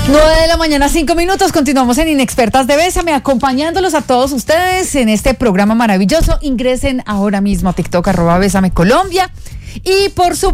9 de la mañana, 5 minutos. Continuamos en Inexpertas de Bésame, acompañándolos a todos ustedes en este programa maravilloso. Ingresen ahora mismo a TikTok, @Bésame Colombia. Y por supuesto,